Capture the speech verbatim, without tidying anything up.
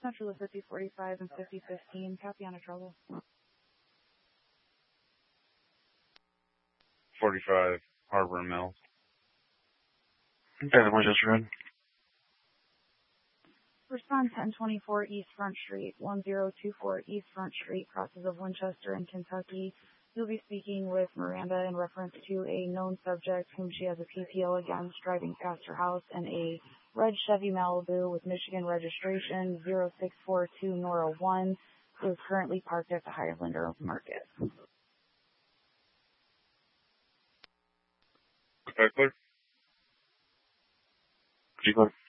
Central of fifty forty-five and fifty fifteen. Copy on a trouble. forty-five, Harbor Mills. Okay, the Winchester Road. Respond ten twenty-four East Front Street, one zero two four East Front Street, crosses of Winchester and Kentucky. You'll be speaking with Miranda in reference to a known subject whom she has a P P O against driving past her house in a red Chevy Malibu with Michigan registration zero six four two Nora one, who is currently parked at the Highlander Market. Okay, clear. Could you clear?